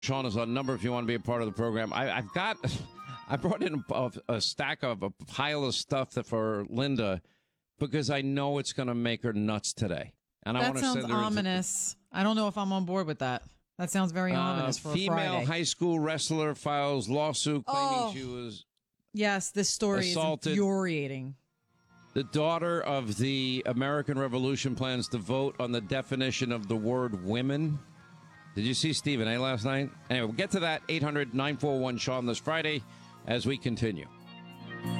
Sean is on number if you want to be a part of the program. I brought in a stack of a pile of stuff for Linda because I know it's going to make her nuts today. And I that want to sounds send her ominous. I don't know if I'm on board with that. That sounds very ominous for a Friday. Female high school wrestler files lawsuit claiming she was Yes, this story assaulted. is infuriating. The daughter of the American Revolution plans to vote on the definition of the word women. Did you see Stephen A. last night? Anyway, we'll get to that. 800-941-SEAN this Friday as we continue.